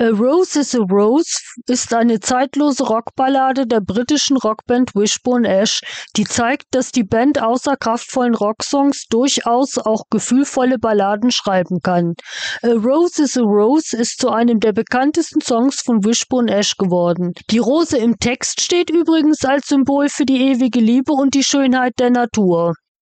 A Rose is a Rose ist eine zeitlose Rockballade der britischen Rockband Wishbone Ash, die zeigt, dass die Band außer kraftvollen Rocksongs durchaus auch gefühlvolle Balladen schreiben kann. A Rose is a Rose ist zu einem der bekanntesten Songs von Wishbone Ash geworden. Die Rose im Text steht übrigens als Symbol für die ewige Liebe und die Schönheit der Natur.